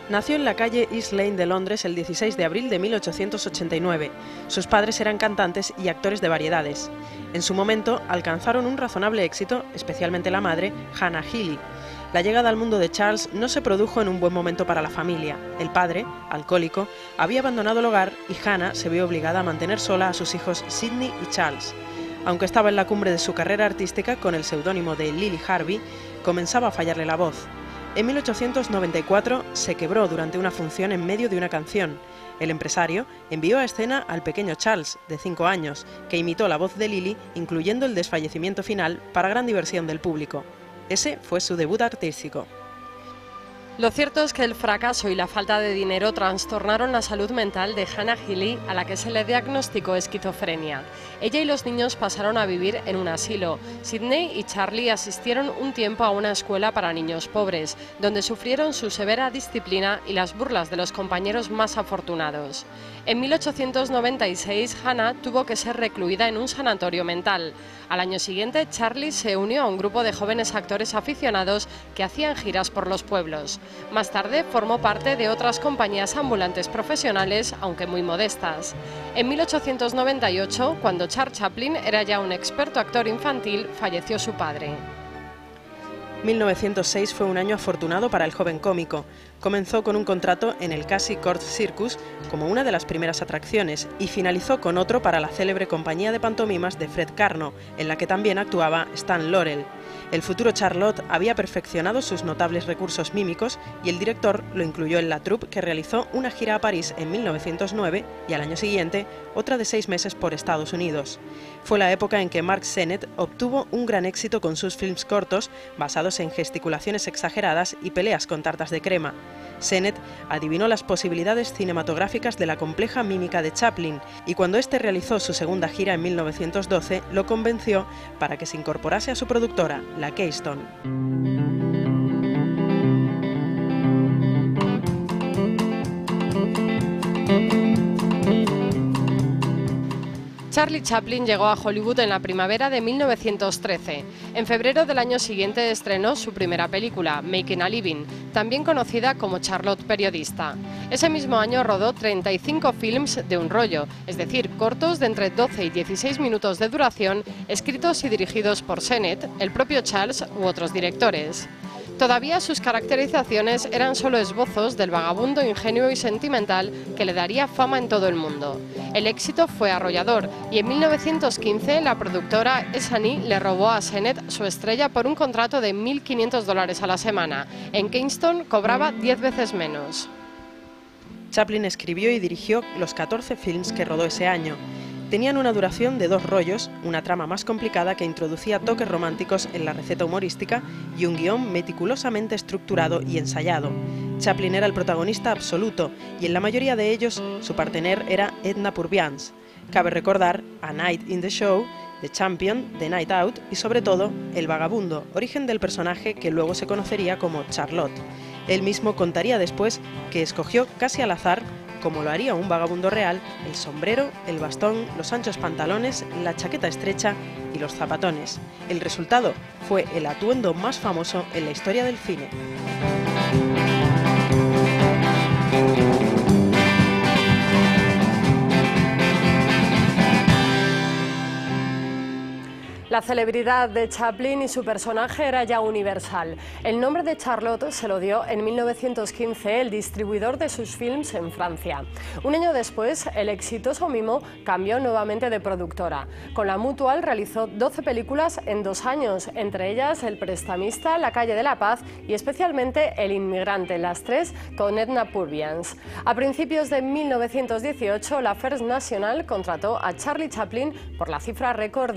Nació en la calle East Lane de Londres el 16 de abril de 1889. Sus padres eran cantantes y actores de variedades. En su momento alcanzaron un razonable éxito, especialmente la madre, Hannah Healy. La llegada al mundo de Charles no se produjo en un buen momento para la familia. El padre, alcohólico, había abandonado el hogar y Hannah se vio obligada a mantener sola a sus hijos Sidney y Charles. Aunque estaba en la cumbre de su carrera artística con el seudónimo de Lily Harvey, comenzaba a fallarle la voz. En 1894 se quebró durante una función en medio de una canción. El empresario envió a escena al pequeño Charles, de 5 años, que imitó la voz de Lily, incluyendo el desfallecimiento final, para gran diversión del público. Ese fue su debut artístico. Lo cierto es que el fracaso y la falta de dinero trastornaron la salud mental de Hannah Healy, a la que se le diagnosticó esquizofrenia. Ella y los niños pasaron a vivir en un asilo. Sidney y Charlie asistieron un tiempo a una escuela para niños pobres, donde sufrieron su severa disciplina y las burlas de los compañeros más afortunados. En 1896, Hannah tuvo que ser recluida en un sanatorio mental. Al año siguiente, Charlie se unió a un grupo de jóvenes actores aficionados que hacían giras por los pueblos. Más tarde formó parte de otras compañías ambulantes profesionales, aunque muy modestas. En 1898, cuando Charles Chaplin era ya un experto actor infantil, falleció su padre. 1906 fue un año afortunado para el joven cómico. Comenzó con un contrato en el Casey Court Circus como una de las primeras atracciones y finalizó con otro para la célebre compañía de pantomimas de Fred Karno, en la que también actuaba Stan Laurel. El futuro Charlot había perfeccionado sus notables recursos mímicos y el director lo incluyó en la troupe, que realizó una gira a París en 1909 y al año siguiente otra de 6 meses por Estados Unidos. Fue la época en que Mark Sennett obtuvo un gran éxito con sus films cortos basados en gesticulaciones exageradas y peleas con tartas de crema. Sennett adivinó las posibilidades cinematográficas de la compleja mímica de Chaplin y cuando éste realizó su segunda gira en 1912 lo convenció para que se incorporase a su productora, la Keystone. Charlie Chaplin llegó a Hollywood en la primavera de 1913. En febrero del año siguiente estrenó su primera película, Making a Living, también conocida como Charlotte Periodista. Ese mismo año rodó 35 films de un rollo, es decir, cortos de entre 12 y 16 minutos de duración, escritos y dirigidos por Sennett, el propio Charles u otros directores. Todavía sus caracterizaciones eran solo esbozos del vagabundo ingenuo y sentimental que le daría fama en todo el mundo. El éxito fue arrollador y en 1915 la productora S&E le robó a Sennett su estrella por un contrato de $1.500 a la semana. En Keystone cobraba 10 veces menos. Chaplin escribió y dirigió los 14 films que rodó ese año. Tenían una duración de 2 rollos, una trama más complicada que introducía toques románticos en la receta humorística y un guión meticulosamente estructurado y ensayado. Chaplin era el protagonista absoluto y en la mayoría de ellos su partener era Edna Purviance. Cabe recordar A Night in the Show, The Champion, The Night Out y sobre todo El Vagabundo, origen del personaje que luego se conocería como Charlotte. Él mismo contaría después que escogió casi al azar, como lo haría un vagabundo real, el sombrero, el bastón, los anchos pantalones, la chaqueta estrecha y los zapatones. El resultado fue el atuendo más famoso en la historia del cine. La celebridad de Chaplin y su personaje era ya universal. El nombre de Charlotte se lo dio en 1915 el distribuidor de sus films en Francia. Un año después, el exitoso mimo cambió nuevamente de productora. Con la Mutual realizó 12 películas en 2 años, entre ellas El prestamista, La calle de la paz y especialmente El inmigrante, las 3 con Edna Purviance. A principios de 1918, la First National contrató a Charlie Chaplin por la cifra récord